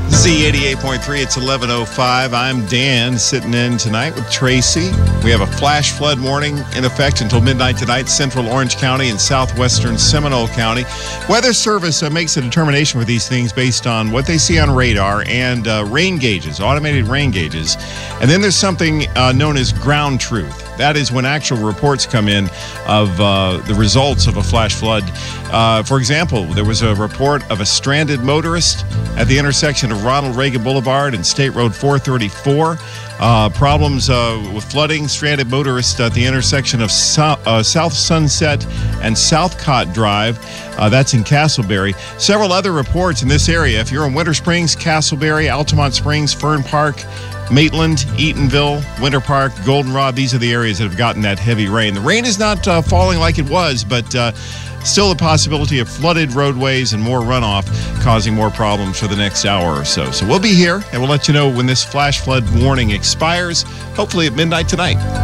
Z88.3, it's 11:05. I'm Dan, sitting in tonight with Tracy. We have a flash flood warning in effect until midnight tonight, central Orange County and southwestern Seminole County. Weather Service makes a determination for these things based on what they see on radar and rain gauges, automated rain gauges. And then there's something known as ground truth. That is when actual reports come in of the results of a flash flood. For example, there was a report of a stranded motorist at the intersection of Ronald Reagan Boulevard and State Road 434. Problems with flooding, stranded motorists at the intersection of South Sunset and Southcott Drive. That's in Castleberry. Several other reports in this area. If you're in Winter Springs, Castleberry, Altamont Springs, Fern Park, Maitland, Eatonville, Winter Park, Goldenrod, these are the areas that have gotten that heavy rain. The rain is not falling like it was, but still the possibility of flooded roadways and more runoff causing more problems for the next hour or so. So we'll be here, and we'll let you know when this flash flood warning expires, hopefully at midnight tonight.